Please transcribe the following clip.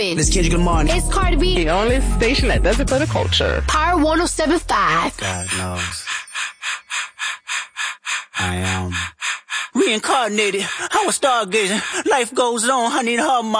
poppin'. Let's Kendrick Lamar. It's Cardi B. The only station that does it for the culture. Power 107.5. God knows. I am reincarnated. I was stargazing. Life goes on. I need her.